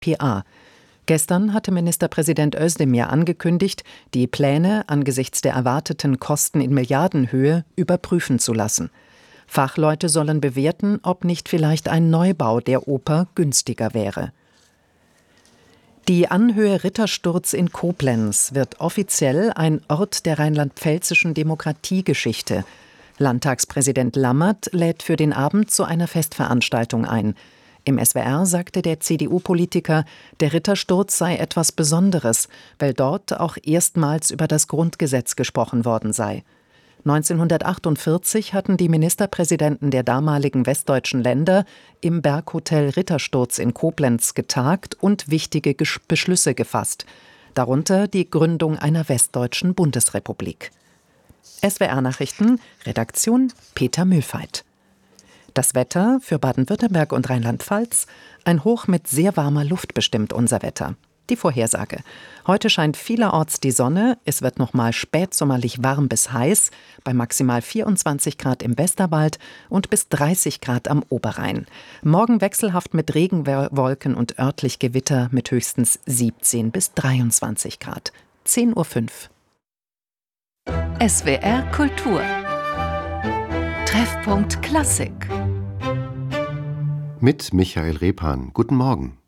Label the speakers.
Speaker 1: pa. Gestern hatte Ministerpräsident Özdemir angekündigt, die Pläne angesichts der erwarteten Kosten in Milliardenhöhe überprüfen zu lassen. Fachleute sollen bewerten, ob nicht vielleicht ein Neubau der Oper günstiger wäre. Die Anhöhe Rittersturz in Koblenz wird offiziell ein Ort der rheinland-pfälzischen Demokratiegeschichte. Landtagspräsident Lammert lädt für den Abend zu einer Festveranstaltung ein. Im SWR sagte der CDU-Politiker, der Rittersturz sei etwas Besonderes, weil dort auch erstmals über das Grundgesetz gesprochen worden sei. 1948 hatten die Ministerpräsidenten der damaligen westdeutschen Länder im Berghotel Rittersturz in Koblenz getagt und wichtige Beschlüsse gefasst, darunter die Gründung einer westdeutschen Bundesrepublik. SWR-Nachrichten, Redaktion Peter Mühlfeit. Das Wetter für Baden-Württemberg und Rheinland-Pfalz: ein Hoch mit sehr warmer Luft bestimmt unser Wetter. Die Vorhersage: Heute scheint vielerorts die Sonne, es wird nochmal spätsommerlich warm bis heiß, bei maximal 24 Grad im Westerwald und bis 30 Grad am Oberrhein. Morgen wechselhaft mit Regenwolken und örtlich Gewitter mit höchstens 17 bis 23 Grad. 10:05 Uhr.
Speaker 2: SWR Kultur. Treffpunkt Klassik.
Speaker 3: Mit Michael Repan. Guten Morgen.